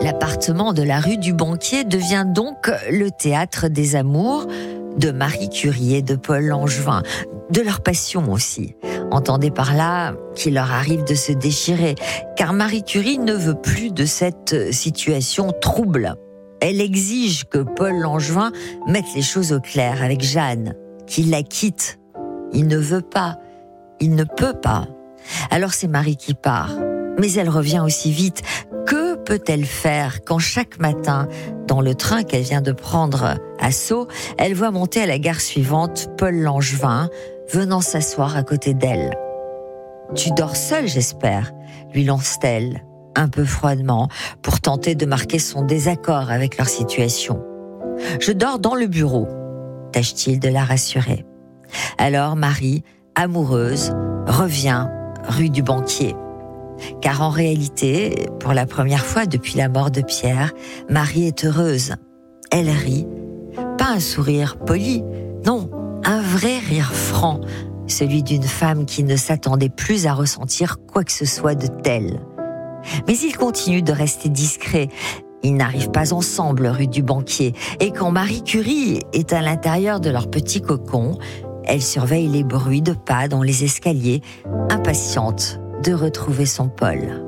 L'appartement de la rue du Banquier devient donc le théâtre des amours de Marie Curie et de Paul Langevin, de leur passion aussi. Entendez par là qu'il leur arrive de se déchirer, car Marie Curie ne veut plus de cette situation trouble. Elle exige que Paul Langevin mette les choses au clair avec Jeanne, qu'il la quitte. Il ne veut pas, il ne peut pas. Alors c'est Marie qui part, mais elle revient aussi vite. Que peut-elle faire quand chaque matin, dans le train qu'elle vient de prendre à Sceaux, elle voit monter à la gare suivante Paul Langevin venant s'asseoir à côté d'elle. « Tu dors seule, j'espère », lui lance-t-elle, un peu froidement, pour tenter de marquer son désaccord avec leur situation. « Je dors dans le bureau », tâche-t-il de la rassurer. Alors Marie, amoureuse, revient rue du Banquier. Car en réalité, pour la première fois depuis la mort de Pierre, Marie est heureuse. Elle rit, pas un sourire poli, non, un vrai rire franc, celui d'une femme qui ne s'attendait plus à ressentir quoi que ce soit de tel. Mais ils continuent de rester discrets. Ils n'arrivent pas ensemble rue du Banquier. Et quand Marie Curie est à l'intérieur de leur petit cocon, elle surveille les bruits de pas dans les escaliers, impatiente de retrouver son Paul.